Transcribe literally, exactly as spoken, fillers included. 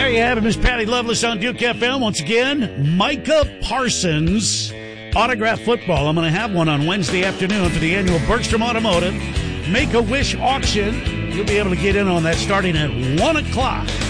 There you have it, Miss Patty Loveless on Duke F M. Once again, Micah Parsons autograph football. I'm going to have one on Wednesday afternoon for the annual Bergstrom Automotive Make-A-Wish auction. You'll be able to get in on that starting at one o'clock.